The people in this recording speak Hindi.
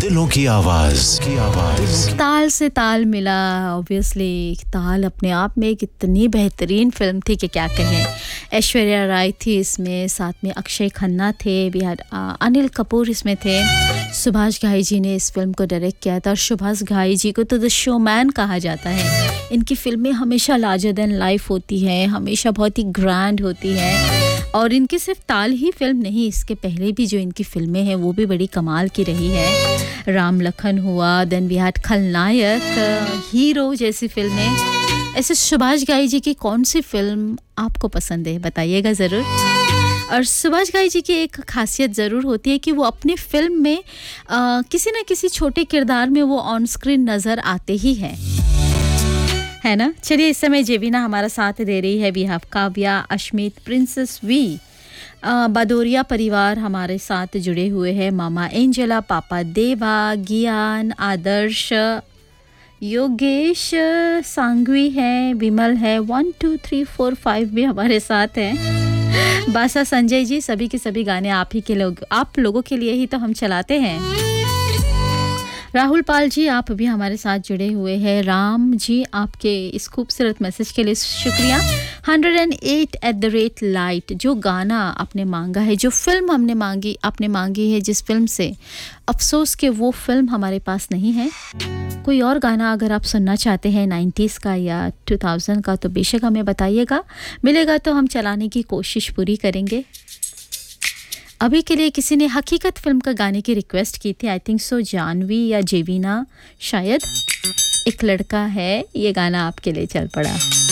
दिलों की आवाज ताल से ताल मिला ऑब्वियसली ताल अपने आप में एक इतनी बेहतरीन फिल्म थी कि क्या कहें ऐश्वर्या राय थी इसमें साथ में अक्षय खन्ना थे बिहार अनिल कपूर इसमें थे सुभाष घाई जी ने इस फिल्म को डायरेक्ट किया था और सुभाष घाई जी को तो द शोमैन कहा जाता है इनकी फिल्में हमेशा लार्जर देन लाइफ होती हैं हमेशा बहुत ही ग्रैंड होती हैं और इनकी सिर्फ ताल ही फिल्म नहीं इसके पहले भी जो इनकी फिल्में हैं वो भी बड़ी कमाल की रही है राम लखन हुआ देन वी हैड खलनायक हीरो जैसी फिल्में ऐसे सुभाष घाई जी की कौन सी फिल्म आपको पसंद है बताइएगा ज़रूर और सुभाष घाई जी की एक खासियत ज़रूर होती है कि वो अपनी फिल्म में किसी न किसी छोटे किरदार में वो ऑन स्क्रीन नज़र आते ही हैं है ना चलिए इस समय जेबीना हमारा साथ दे रही है we have Kavya Ashmit princess we बादोरिया परिवार हमारे साथ जुड़े हुए हैं मामा एंजेला पापा देवा ज्ञान आदर्श योगेश सांगवी है विमल है 1 2 3 4 5 भी हमारे साथ हैं बासा संजय जी सभी के सभी गाने आप लोगों के लिए ही तो हम चलाते हैं राहुल पाल जी आप भी हमारे साथ जुड़े हुए हैं राम जी आपके इस खूबसूरत मैसेज के लिए शुक्रिया 108 लाइट जो गाना आपने मांगा है जो फिल्म आपने मांगी है जिस फिल्म से अफसोस कि वो फिल्म हमारे पास नहीं है कोई और गाना अगर आप सुनना चाहते हैं 90s का या 2000 का तो बेशक हमें बताइएगा मिलेगा तो हम चलाने की कोशिश पूरी करेंगे अभी के लिए किसी ने हकीकत फिल्म का गाने की रिक्वेस्ट की थी आई थिंक सो जानवी या जेवीना शायद एक लड़का है ये गाना आपके लिए चल पड़ा